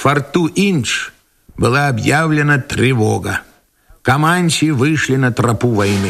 форту Индж была объявлена тревога. Команчи вышли на тропу войны.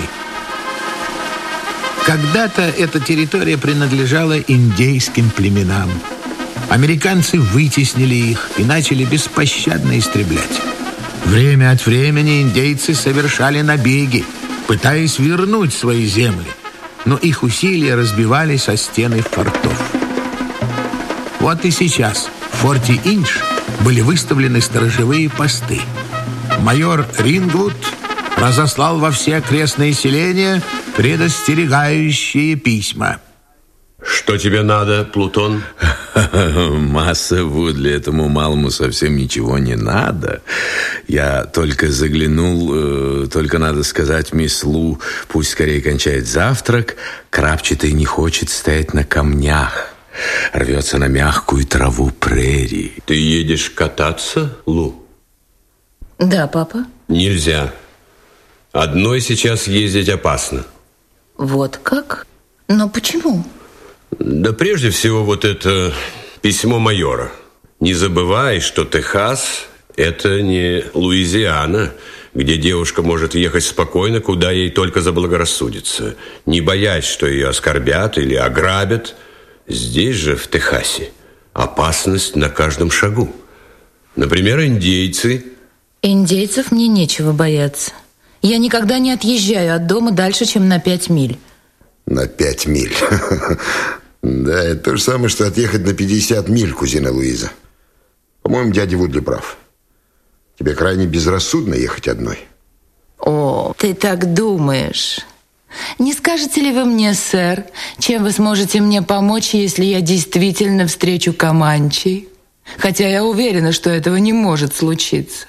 Когда-то эта территория принадлежала индейским племенам. Американцы вытеснили их и начали беспощадно истреблять. Время от времени индейцы совершали набеги, пытаясь вернуть свои земли, но их усилия разбивались о стены фортов. Вот и сейчас в форте Индж были выставлены сторожевые посты. Майор Рингвуд разослал во все окрестные селения предостерегающие письма. Что тебе надо, Плутон? Масса Вудли, этому малому совсем ничего не надо. Я только заглянул, только надо сказать мисс Лу, пусть скорее кончает завтрак. Крапчатый не хочет стоять на камнях, рвется на мягкую траву прерии. Ты едешь кататься, Лу? Да, папа. Нельзя. Одной сейчас ездить опасно. Вот как? Но почему? Да прежде всего вот это письмо майора. Не забывай, что Техас – это не Луизиана, где девушка может ехать спокойно, куда ей только заблагорассудится, не боясь, что ее оскорбят или ограбят. Здесь же, в Техасе, опасность на каждом шагу. Например, индейцы. Индейцев мне нечего бояться. Я никогда не отъезжаю от дома дальше, чем на 5 миль. На 5 миль? Да, это то же самое, что отъехать на 50 миль, кузина Луиза. По-моему, дядя Вудли прав. Тебе крайне безрассудно ехать одной. О, ты так думаешь. Не скажете ли вы мне, сэр, чем вы сможете мне помочь, если я действительно встречу Команчей? Хотя я уверена, что этого не может случиться.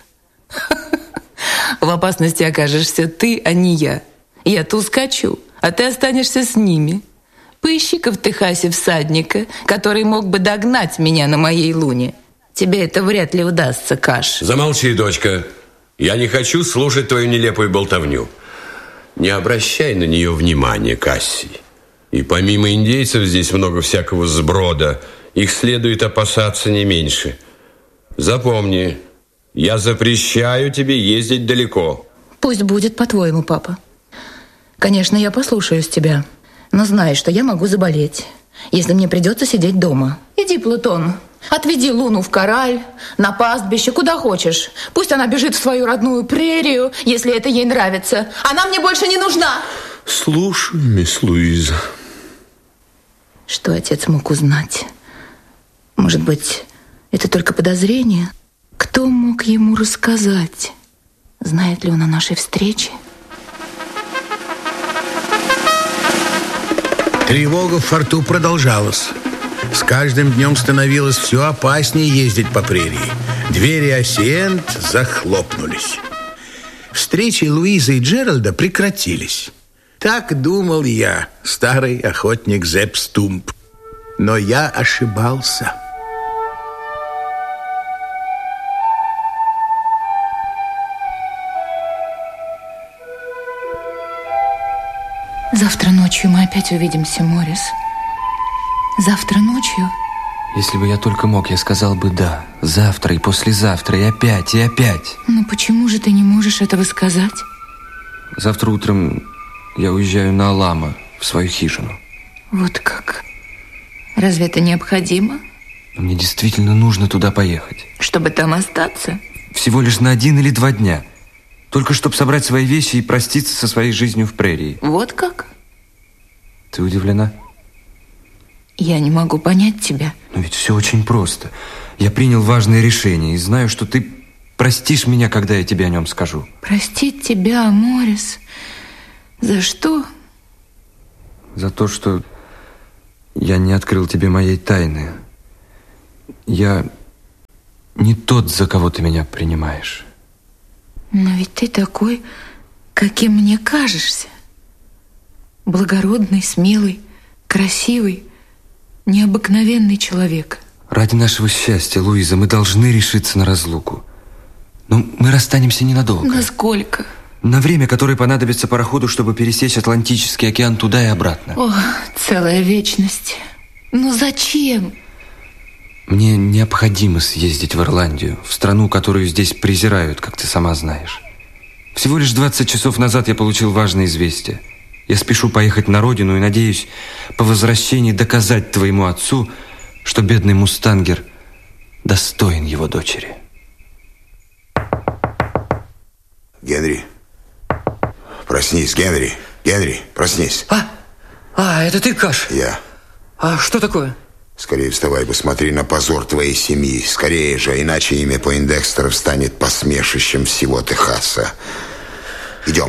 В опасности окажешься ты, а не я. Я-то ускочу, а ты останешься с ними. Поищи-ка в Техасе всадника, который мог бы догнать меня на моей луне. Тебе это вряд ли удастся, Каш. Замолчи, дочка. Я не хочу слушать твою нелепую болтовню. Не обращай на нее внимания, Кассий. И помимо индейцев здесь много всякого сброда. Их следует опасаться не меньше. Запомни, я запрещаю тебе ездить далеко. Пусть будет по-твоему, папа. Конечно, я послушаюсь тебя, но знай, что я могу заболеть, если мне придется сидеть дома. Иди, Плутон, отведи Луну в кораль, на пастбище, куда хочешь. Пусть она бежит в свою родную прерию, если это ей нравится. Она мне больше не нужна. Слушай, мисс Луиза. Что отец мог узнать? Может быть, это только подозрение? Кто мог ему рассказать? Знает ли он о нашей встрече? Тревога в форту продолжалась. С каждым днем становилось все опаснее ездить по прерии. Двери Асиент захлопнулись. Встречи Луизы и Джеральда прекратились. Так думал я, старый охотник Зепп Стумп. Но я ошибался. Завтра ночью мы опять увидимся, Моррис. Завтра ночью? Если бы я только мог, я сказал бы да. Завтра и послезавтра, и опять, и опять. Но почему же ты не можешь этого сказать? Завтра утром я уезжаю на Алама, в свою хижину. Вот как? Разве это необходимо? Но мне действительно нужно туда поехать. Чтобы там остаться? Всего лишь на 1 или 2 дня. Только чтобы собрать свои вещи и проститься со своей жизнью в прерии. Вот как? Ты удивлена? Я не могу понять тебя. Но ведь все очень просто. Я принял важное решение и знаю, что ты простишь меня, когда я тебе о нем скажу. Простить тебя, Моррис? За что? За то, что я не открыл тебе моей тайны. Я не тот, за кого ты меня принимаешь. Но ведь ты такой, каким мне кажешься. Благородный, смелый, красивый, необыкновенный человек. Ради нашего счастья, Луиза, мы должны решиться на разлуку. Но мы расстанемся ненадолго. Насколько? На время, которое понадобится пароходу, чтобы пересечь Атлантический океан туда и обратно. О, целая вечность. Но зачем? Мне необходимо съездить в Ирландию, в страну, которую здесь презирают, как ты сама знаешь. Всего лишь 20 часов назад я получил важное известие. Я спешу поехать на родину и надеюсь по возвращении доказать твоему отцу, что бедный мустангер достоин его дочери. Генри, проснись, Генри. Генри, проснись. Это ты, Каш? Я. А что такое? Скорее вставай, посмотри на позор твоей семьи. Скорее же, иначе имя Пойндекстеров станет посмешищем всего Техаса. Идем.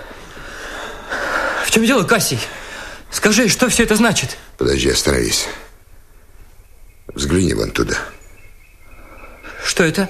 В чем дело, Кассий? Скажи, что все это значит? Подожди, остановись. Взгляни вон туда. Что это?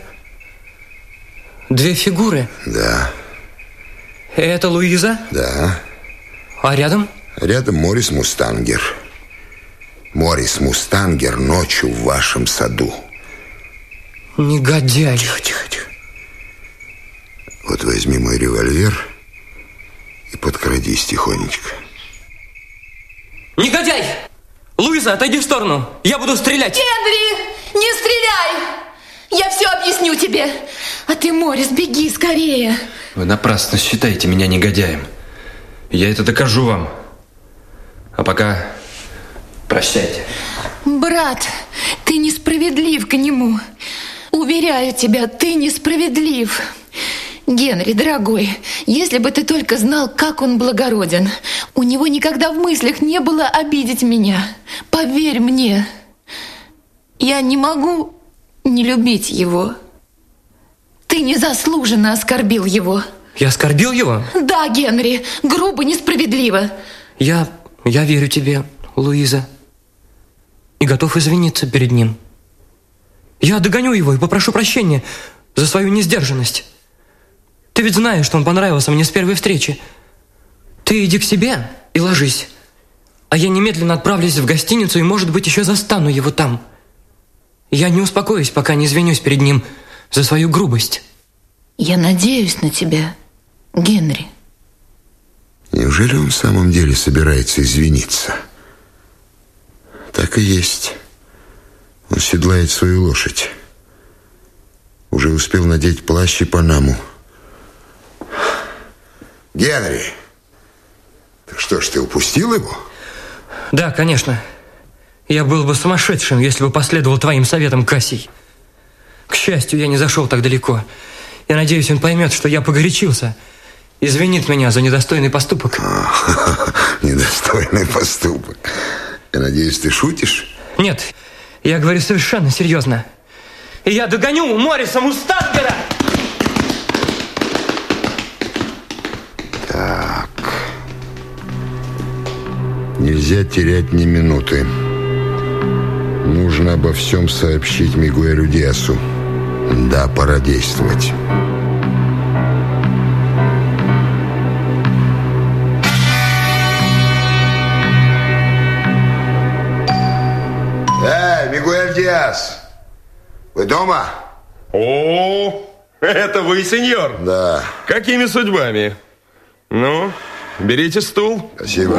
2 фигуры? Да. Это Луиза? Да. А рядом? Рядом Морис Мустангер. Морис Мустангер ночью в вашем саду. Негодяй. Тихо. Вот возьми мой револьвер и подкрадись тихонечко. Негодяй! Луиза, отойди в сторону. Я буду стрелять. Генри, не стреляй! Я все объясню тебе. А ты, Морис, беги скорее. Вы напрасно считаете меня негодяем. Я это докажу вам. А пока прощайте. Брат, ты несправедлив к нему. Уверяю тебя, ты несправедлив. Генри, дорогой, если бы ты только знал, как он благороден. У него никогда в мыслях не было обидеть меня. Поверь мне, я не могу не любить его. Ты незаслуженно оскорбил его. Я оскорбил его? Да, Генри, грубо, несправедливо. Я верю тебе, Луиза, и готов извиниться перед ним. Я догоню его и попрошу прощения за свою несдержанность. Ты ведь знаешь, что он понравился мне с первой встречи. Ты иди к себе и ложись, а я немедленно отправлюсь в гостиницу и, может быть, еще застану его там. Я не успокоюсь, пока не извинюсь перед ним за свою грубость. Я надеюсь на тебя, Генри. Неужели он в самом деле собирается извиниться? Так и есть. Он седлает свою лошадь. Уже успел надеть плащ и панаму. Генри, так что ж, ты упустил его? Да, конечно. Я был бы сумасшедшим, если бы последовал твоим советам, Кассий. К счастью, я не зашел так далеко. Я надеюсь, он поймет, что я погорячился. Извинит меня за недостойный поступок. Недостойный поступок. Я надеюсь, ты шутишь? Нет, я говорю совершенно серьезно. И я догоню Мориса Мустангера! Так. Нельзя терять ни минуты. Нужно обо всем сообщить Мигуэлю Диасу. Да, пора действовать. Мигуэль Диас, вы дома? О, это вы, сеньор? Да. Какими судьбами? Ну, берите стул. Спасибо.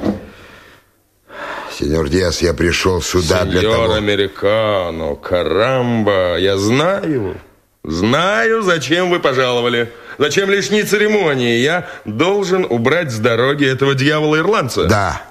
Сеньор Диас, я пришел сюда для того... Сеньор Американо, карамба, я знаю, зачем вы пожаловали. Зачем лишние церемонии? Я должен убрать с дороги этого дьявола-ирландца. Да.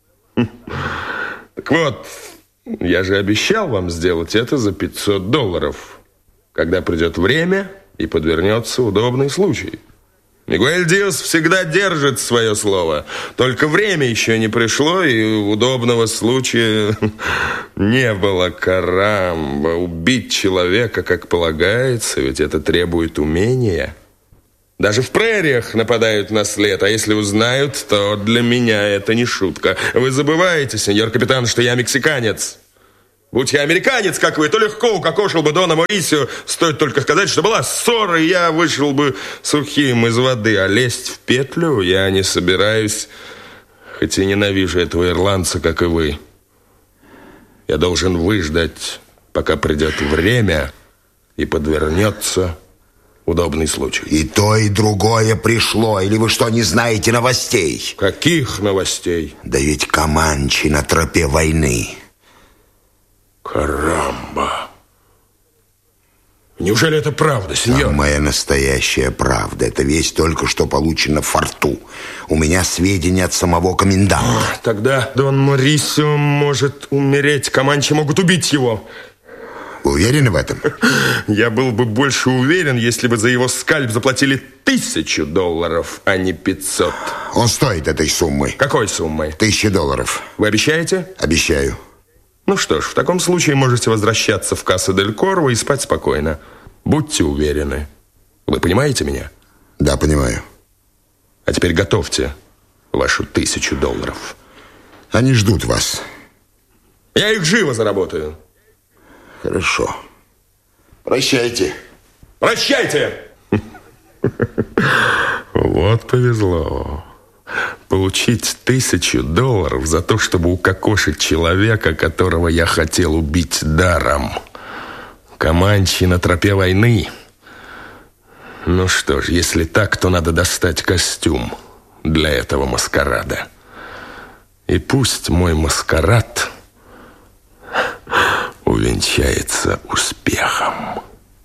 Так вот, я же обещал вам сделать это за $500, когда придет время и подвернется удобный случай. Мигуэль Диас всегда держит свое слово. Только время еще не пришло, и удобного случая не было. Карамба, убить человека, как полагается, ведь это требует умения. Даже в прериях нападают на след, а если узнают, то для меня это не шутка. Вы забываете, сеньор капитан, что я мексиканец. Будь я американец, как вы, то легко укокошил бы Дона Морисио. Стоит только сказать, что была ссора, и я вышел бы сухим из воды. А лезть в петлю я не собираюсь, хоть и ненавижу этого ирландца, как и вы. Я должен выждать, пока придет время и подвернется удобный случай. И то, и другое пришло. Или вы что, не знаете новостей? Каких новостей? Да ведь команчи на тропе войны. Карамба. Неужели это правда, сеньор? Самая настоящая правда. Эта весть только что получена в форту. У меня сведения от самого коменданта. Тогда Дон Морисио может умереть. Команчи могут убить его. Вы уверены в этом? Я был бы больше уверен, если бы за его скальп заплатили $1000, а не 500. Он стоит этой суммы. Какой суммы? $1000. Вы обещаете? Обещаю. Ну что ж, в таком случае можете возвращаться в Касса дель Корво и спать спокойно. Будьте уверены. Вы понимаете меня? Да, понимаю. А теперь готовьте вашу $1000. Они ждут вас. Я их живо заработаю. Хорошо. Прощайте. Прощайте! Вот повезло. Получить $1000 за то, чтобы укокошить человека, которого я хотел убить даром. Команчи на тропе войны. Ну что ж, если так, то надо достать костюм для этого маскарада. И пусть мой маскарад увенчается успехом.